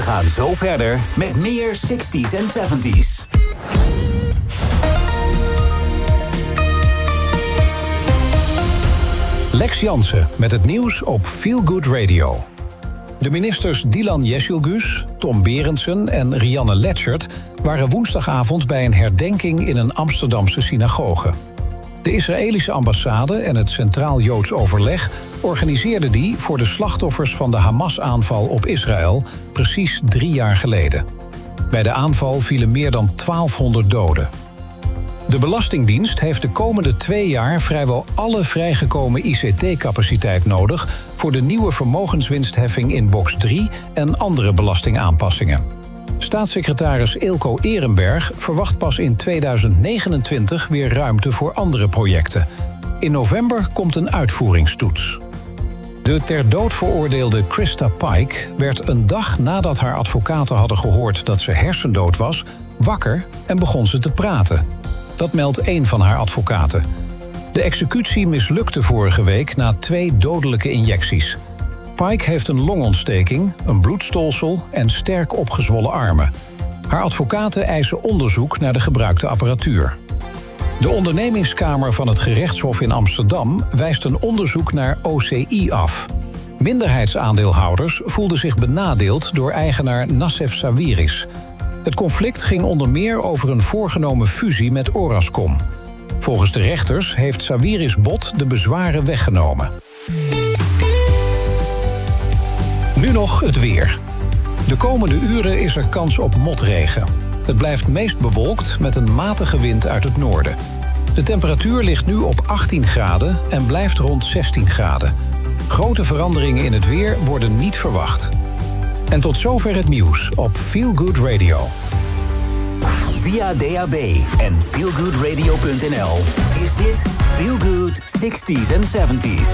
gaan zo verder met meer 60s en 70s. Lex Jansen met het nieuws op Feel Good Radio. De ministers Dylan Jezielgus, Tom Berendsen en Rianne Letchert waren woensdagavond bij een herdenking in een Amsterdamse synagoge. De Israëlische ambassade en het Centraal Joods Overleg organiseerden die voor de slachtoffers van de Hamas-aanval op Israël precies 3 jaar geleden. Bij de aanval vielen meer dan 1200 doden. De Belastingdienst heeft de komende 2 jaar vrijwel alle vrijgekomen ICT-capaciteit nodig voor de nieuwe vermogenswinstheffing in box 3 en andere belastingaanpassingen. Staatssecretaris Eelco Ehrenberg verwacht pas in 2029 weer ruimte voor andere projecten. In november komt een uitvoeringstoets. De ter dood veroordeelde Krista Pike werd een dag nadat haar advocaten hadden gehoord dat ze hersendood was, wakker en begon ze te praten. Dat meldt één van haar advocaten. De executie mislukte vorige week na 2 dodelijke injecties. Pike heeft een longontsteking, een bloedstolsel en sterk opgezwollen armen. Haar advocaten eisen onderzoek naar de gebruikte apparatuur. De ondernemingskamer van het gerechtshof in Amsterdam wijst een onderzoek naar OCI af. Minderheidsaandeelhouders voelden zich benadeeld door eigenaar Nassef Sawiris. Het conflict ging onder meer over een voorgenomen fusie met Orascom. Volgens de rechters heeft Sawiris bod de bezwaren weggenomen. Nu nog het weer. De komende uren is er kans op motregen. Het blijft meest bewolkt met een matige wind uit het noorden. De temperatuur ligt nu op 18 graden en blijft rond 16 graden. Grote veranderingen in het weer worden niet verwacht. En tot zover het nieuws op Feel Good Radio. Via DAB en feelgoodradio.nl is dit Feel Good 60s en 70s.